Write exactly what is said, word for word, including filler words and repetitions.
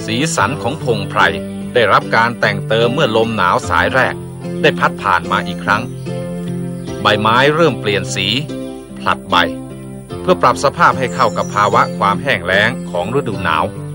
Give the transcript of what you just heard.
สีสันของพงไพรได้รับการแต่งเติมเมื่อลมหนาวสายแรกได้พัดผ่านมาอีกครั้งใบไม้เริ่มเปลี่ยนสีผลัดใบเพื่อปรับสภาพให้เข้ากับภาวะความแห้งแล้งของฤดูหนาว